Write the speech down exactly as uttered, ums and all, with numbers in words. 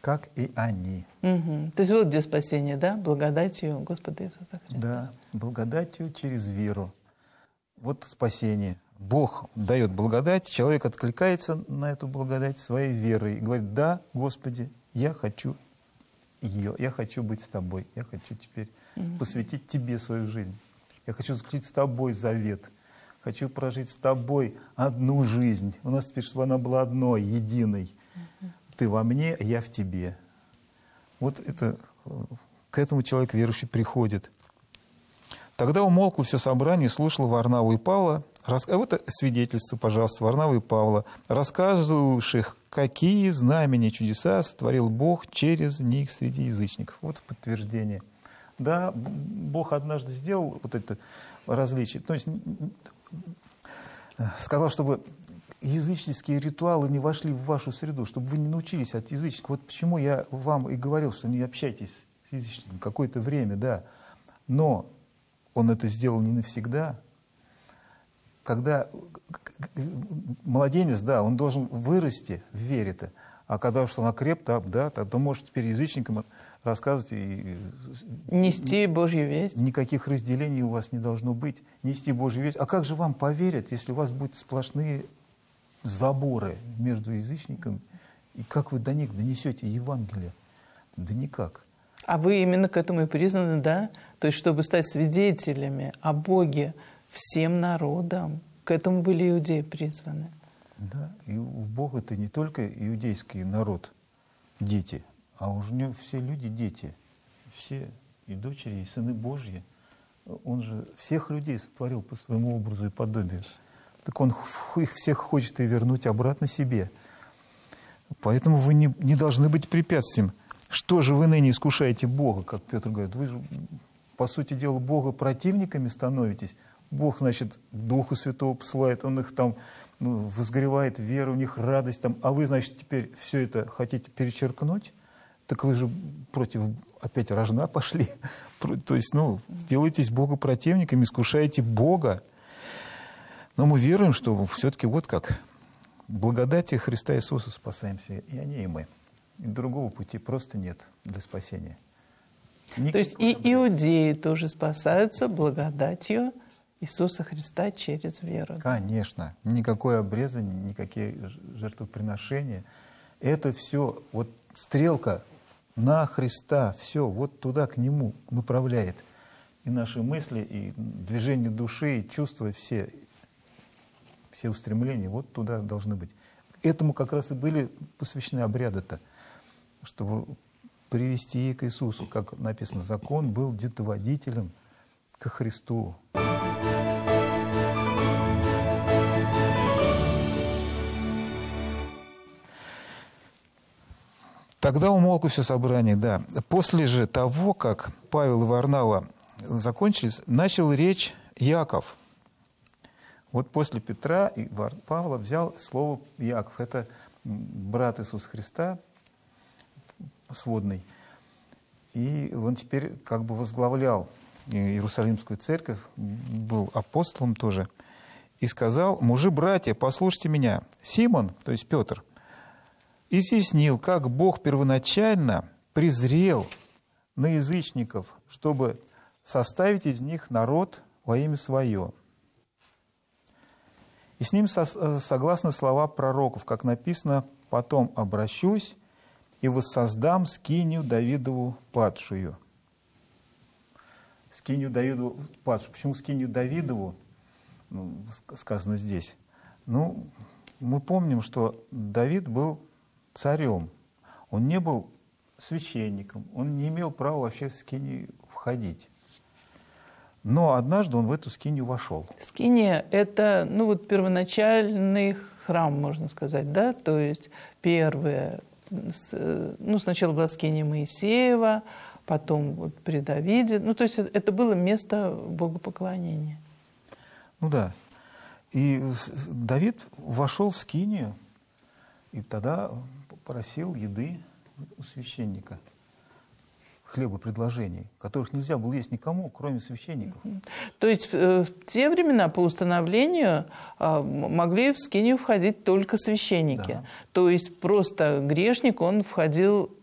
как и они. Угу. То есть вот где спасение, да? Благодатью Господа Иисуса Христа. Да, благодатью через веру. Вот спасение. Бог дает благодать, человек откликается на эту благодать своей верой и говорит: да, Господи, я хочу ее, я хочу быть с Тобой, я хочу теперь mm-hmm. посвятить Тебе свою жизнь. Я хочу заключить с Тобой завет, хочу прожить с Тобой одну жизнь. У нас теперь, чтобы она была одной, единой. Mm-hmm. Ты во мне, я в Тебе. Вот это, к этому человек верующий приходит. Тогда умолкло все собрание, слушало Варнаву и Павла. Рас... А вот свидетельство, пожалуйста, Варнавы и Павла, рассказывавших, какие знамения, чудеса сотворил Бог через них среди язычников. Вот подтверждение. Да, Бог однажды сделал вот это различие. То есть сказал, чтобы языческие ритуалы не вошли в вашу среду, чтобы вы не научились от язычников. Вот почему я вам и говорил, что не общайтесь с язычниками какое-то время, да. Но Он это сделал не навсегда. Когда младенец, да, он должен вырасти в вере-то, а когда уж он окреп, да, да, тогда может теперь язычникам рассказывать и нести Божью весть. Никаких разделений у вас не должно быть. Нести Божью весть. А как же вам поверят, если у вас будут сплошные заборы между язычниками? И как вы до них донесете Евангелие? Да никак. А вы именно к этому и признаны, да? То есть, чтобы стать свидетелями о Боге всем народам. К этому были иудеи призваны. Да, и у Бога это не только иудейский народ, дети, а у него все люди дети. Все и дочери, и сыны Божьи. Он же всех людей сотворил по своему образу и подобию. Так Он их всех хочет и вернуть обратно себе. Поэтому вы не, не должны быть препятствием. Что же вы ныне искушаете Бога, как Петр говорит? Вы же, по сути дела, Бога противниками становитесь. Бог, значит, Духа Святого посылает, Он их там ну, возгоревает, вера у них, радость там. А вы, значит, теперь все это хотите перечеркнуть? Так вы же против опять рожна пошли. То есть, ну, делаетесь Бога противниками, искушаете Бога. Но мы веруем, что все-таки вот как благодати Христа Иисуса спасаемся, и они, и мы. И другого пути просто нет для спасения. Никакой. То есть и иудеи тоже спасаются благодатью Иисуса Христа через веру. Конечно. Никакое обрезание, никакие жертвоприношения. Это все, вот стрелка на Христа, все вот туда, к Нему направляет. И наши мысли, и движение души, и чувства, все, все устремления вот туда должны быть. Этому как раз и были посвящены обряды-то, чтобы привести к Иисусу. Как написано, закон был детоводителем ко Христу. Тогда умолкло все собрание, да. После же того, как Павел и Варнава закончились, начал речь Иаков. Вот после Петра и Павла взял слово Иаков. Это брат Иисуса Христа, сводный. И он теперь как бы возглавлял Иерусалимскую церковь, был апостолом тоже. И сказал: мужи, братья, послушайте меня. Симон, то есть Петр, изъяснил, как Бог первоначально презрел на язычников, чтобы составить из них народ во имя Свое. И с ним со- согласны слова пророков, как написано: «Потом обращусь и воссоздам скинию Давидову падшую». Скинию Давидову падшую. Почему скинию Давидову, ну, сказано здесь? Ну, мы помним, что Давид был царем. Он не был священником, он не имел права вообще в скинию входить. Но однажды он в эту скинию вошел. Скиния – это, ну, вот первоначальный храм, можно сказать, да? То есть первое, ну, сначала была скиния Моисеева, потом вот при Давиде. Ну, то есть это было место богопоклонения. Ну да. И Давид вошел в скинию, и тогда просил еды у священника, хлебопредложений, которых нельзя было есть никому, кроме священников. То есть в те времена по установлению могли в скинию входить только священники. Да. То есть просто грешник, он входил